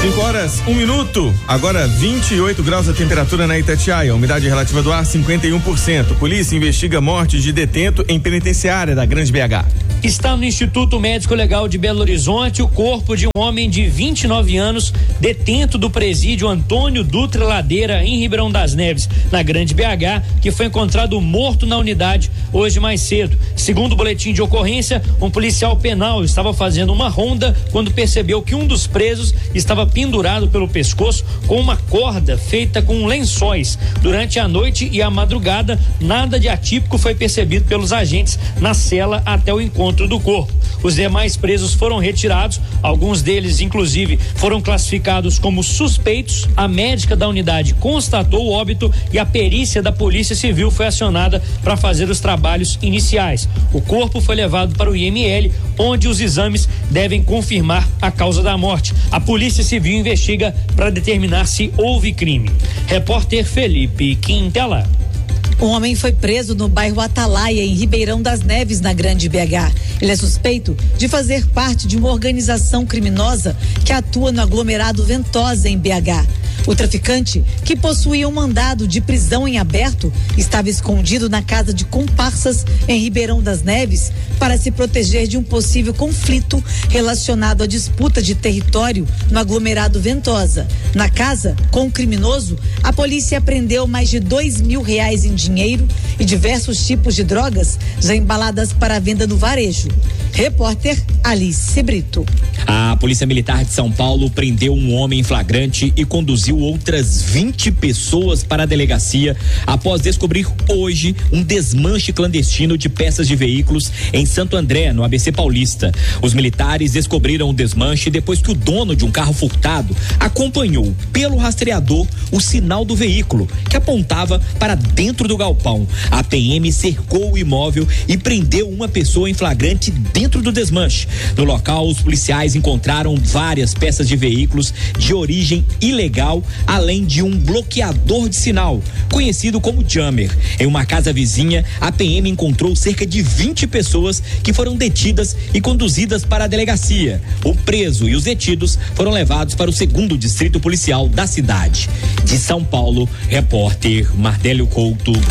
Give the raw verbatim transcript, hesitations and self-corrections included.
cinco horas, um minuto. Agora vinte e oito graus a temperatura na Itatiaia. Umidade relativa do ar cinquenta e um por cento. Polícia investiga morte de detento em penitenciária da Grande B H. Está no Instituto Médico Legal de Belo Horizonte o corpo de um homem de vinte e nove anos, detento do presídio Antônio Dutra Ladeira, em Ribeirão das Neves, na Grande B H, que foi encontrado morto na unidade hoje mais cedo. Segundo o boletim de ocorrência, um policial penal estava fazendo uma ronda quando percebeu que um dos presos estava pendurado pelo pescoço com uma corda feita com lençóis. Durante a noite e a madrugada, nada de atípico foi percebido pelos agentes na cela até o encontro do corpo. Os demais presos foram retirados, alguns deles inclusive foram classificados como suspeitos. A médica da unidade constatou o óbito e a perícia da Polícia Civil foi acionada para fazer os trabalhos iniciais. O corpo foi levado para o I M L, onde os exames devem confirmar a causa da morte. A Polícia Civil investiga para determinar se houve crime. Repórter Felipe Quintela. Um homem foi preso no bairro Atalaia, em Ribeirão das Neves, na Grande B H. Ele é suspeito de fazer parte de uma organização criminosa que atua no aglomerado Ventosa, em B H. O traficante, que possuía um mandado de prisão em aberto, estava escondido na casa de comparsas em Ribeirão das Neves para se proteger de um possível conflito relacionado à disputa de território no aglomerado Ventosa. Na casa, com o criminoso, a polícia apreendeu mais de dois mil reais em dinheiro e diversos tipos de drogas já embaladas para venda no varejo. Repórter Alice Brito. A Polícia Militar de São Paulo prendeu um homem em flagrante e conduziu outras vinte pessoas para a delegacia após descobrir hoje um desmanche clandestino de peças de veículos em Santo André, no A B C Paulista. Os militares descobriram o desmanche depois que o dono de um carro furtado acompanhou pelo rastreador o sinal do veículo, que apontava para dentro do galpão. A P M cercou o imóvel e prendeu uma pessoa em flagrante dentro do desmanche. No local, os policiais encontraram várias peças de veículos de origem ilegal, além de um bloqueador de sinal, conhecido como jammer. Em uma casa vizinha, a P M encontrou cerca de vinte pessoas que foram detidas e conduzidas para a delegacia. O preso e os detidos foram levados para o segundo distrito policial da cidade. De São Paulo, repórter Mardélio Couto.